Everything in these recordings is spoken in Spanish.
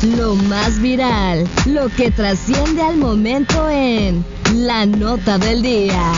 Lo más viral, lo que trasciende al momento en La Nota del Día.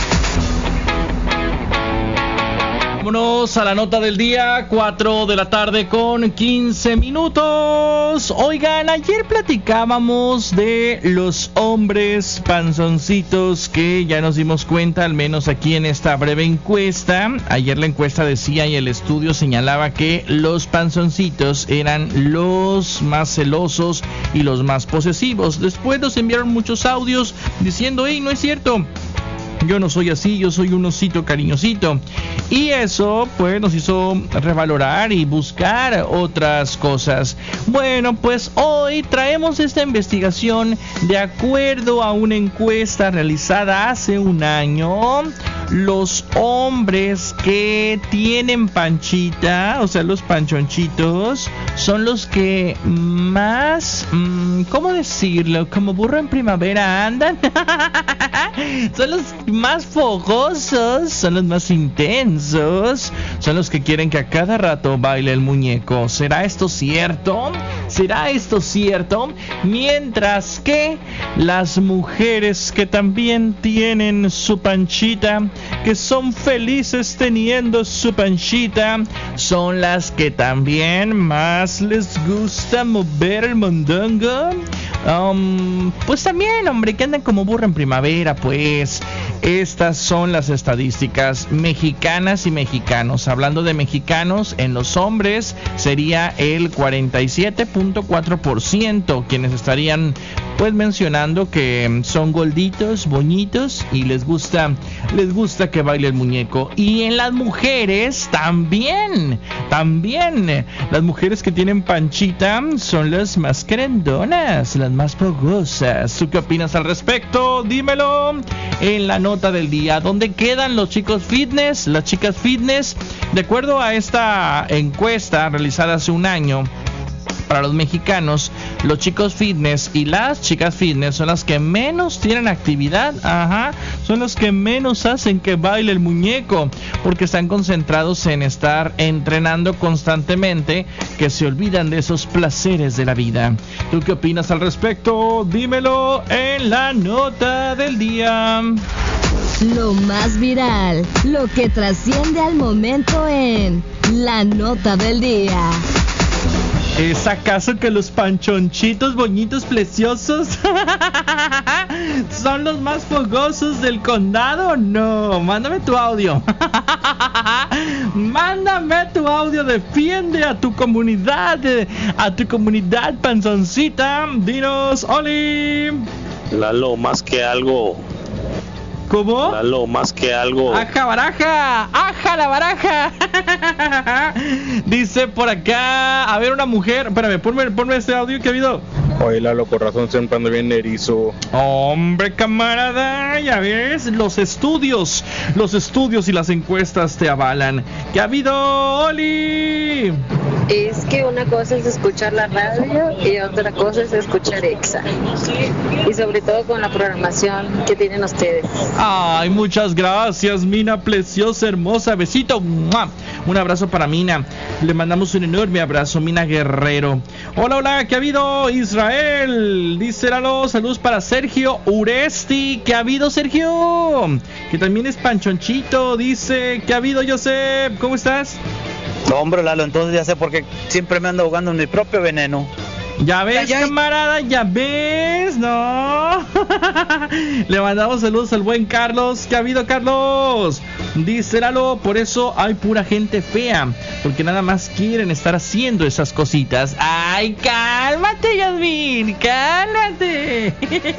Vámonos a la nota del día, 4 de la tarde con 15 minutos. Oigan, ayer platicábamos de los hombres panzoncitos que ya nos dimos cuenta, al menos aquí en esta breve encuesta. Ayer la encuesta decía y el estudio señalaba que los panzoncitos eran los más celosos y los más posesivos. Después nos enviaron muchos audios diciendo, hey, no es cierto. Yo no soy así, yo soy un osito cariñosito. Y eso pues nos hizo revalorar y buscar otras cosas. Bueno, pues hoy traemos esta investigación de acuerdo a una encuesta realizada hace un año. Los hombres que tienen panchita, o sea, los panchonchitos, son los que más, ¿cómo decirlo? Como burro en primavera andan. Son los más fogosos, son los más intensos, son los que quieren que a cada rato baile el muñeco. ¿Será esto cierto? ¿Será esto cierto? Mientras que las mujeres que también tienen su panchita, que son felices teniendo su panchita, son las que también más les gusta mover el mondongo. Pues también, hombre, que andan como burro en primavera, pues. Estas son las estadísticas mexicanas y mexicanos. Hablando de mexicanos, en los hombres sería el 47.4% quienes estarían pues mencionando que son gorditos, bonitos y les gusta que baile el muñeco. Y en las mujeres también las mujeres que tienen panchita son las más querendonas, las más fogosas. ¿Tú qué opinas al respecto? Dímelo en la nota del día. ¿Dónde quedan los chicos fitness, las chicas fitness? De acuerdo a esta encuesta realizada hace un año, para los mexicanos, los chicos fitness y las chicas fitness son las que menos tienen actividad, son los que menos hacen que baile el muñeco, porque están concentrados en estar entrenando constantemente, que se olvidan de esos placeres de la vida. ¿Tú qué opinas al respecto? Dímelo en la nota del día. Lo más viral, lo que trasciende al momento en La Nota del Día. ¿Es acaso que los panchonchitos bonitos preciosos son los más fogosos del condado? No, mándame tu audio. Mándame tu audio, defiende a tu comunidad panzoncita. Dinos, Oli. Lalo, más que algo. ¿Cómo? Lalo, más que algo. ¡Aja baraja! ¡Aja la baraja! Dice por acá, a ver, una mujer. Espérame, ponme este audio que ha habido. Oye, Lalo, con razón siempre ando bien erizo. Hombre, camarada, ya ves, los estudios y las encuestas te avalan. ¿Qué ha habido, Oli? Es que una cosa es escuchar la radio y otra cosa es escuchar Exa. Y sobre todo con la programación que tienen ustedes. Ay, muchas gracias, Mina, preciosa, hermosa. Besito. ¡Mua! Un abrazo para Mina. Le mandamos un enorme abrazo, Mina Guerrero. Hola, ¿qué ha habido, Israel? Dice Lalo, saludos para Sergio Uresti. ¿Qué ha habido, Sergio? Que también es panchonchito. Dice, ¿qué ha habido, Josep? ¿Cómo estás? No, hombre, Lalo, entonces ya sé por qué siempre me ando ahogando en mi propio veneno. Ya ves, camarada, ya ves, ¿no? Le mandamos saludos al buen Carlos. ¿Qué ha habido, Carlos? Dice Lalo, por eso hay pura gente fea, porque nada más quieren estar haciendo esas cositas. Ay, cálmate, Yasmin, cálmate.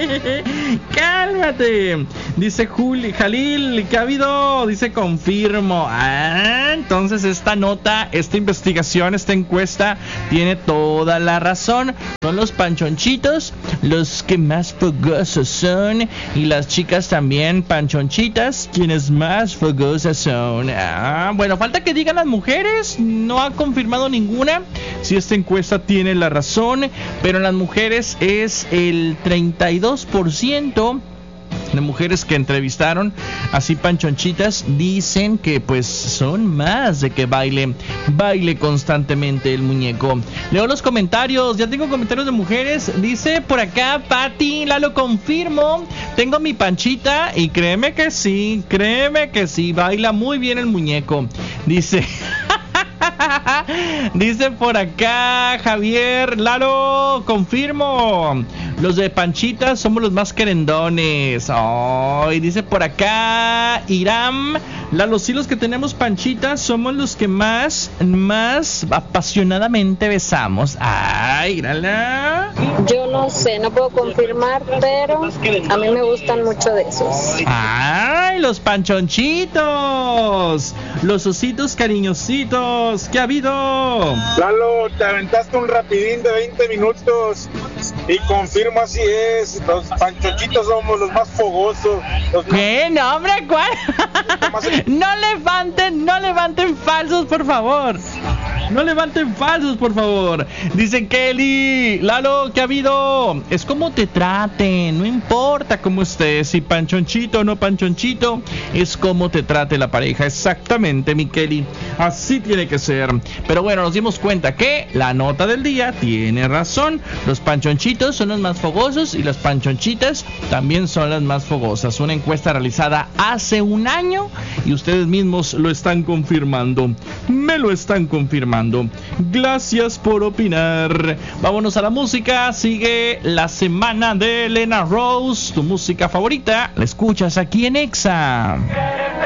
Cálmate. Dice Jalil, ¿qué ha habido? Dice, confirmo. Entonces esta nota, esta investigación, esta encuesta tiene toda la razón. Son los panchonchitos los que más fogosos son, y las chicas también panchonchitas quienes más fogosas son. Bueno, falta que digan las mujeres. No ha confirmado ninguna si esta encuesta tiene la razón, pero en las mujeres es el 32% de mujeres que entrevistaron así panchonchitas dicen que pues son más de que baile constantemente el muñeco. Leo los comentarios, ya tengo comentarios de mujeres. Dice por acá Pati, lo confirmo, tengo mi Panchita y créeme que sí, baila muy bien el muñeco. Dice dice por acá Javier, Lalo, confirmo, los de Panchita somos los más querendones. Y dice por acá Iram, Lalo, sí, los que tenemos Panchita somos los que más apasionadamente besamos. Ay, mírala. Yo no sé, no puedo confirmar, pero a mí me gustan mucho de esos. Ay, los panchonchitos, los ositos cariñositos, ¿qué ha habido? Lalo, te aventaste un rapidín de 20 minutos y confirmo, así es, los panchonchitos somos los más fogosos. ¿Qué? No, hombre, ¿cuál? No levanten falsos, por favor. No levanten falsos, por favor. Dice Kelly, Lalo, ¿qué ha habido? Es como te traten, no importa cómo estés, si panchonchito o no panchonchito, es como te trate la pareja. Exactamente, mi Kelly, así tiene que ser. Pero bueno, nos dimos cuenta que la nota del día tiene razón. Los panchonchitos son los más fogosos y las panchonchitas también son las más fogosas. Una encuesta realizada hace un año y ustedes mismos lo están confirmando. Me lo están confirmando. Gracias por opinar. Vámonos a la música. Sigue la semana de Elena Rose. Tu música favorita la escuchas aquí en Exa.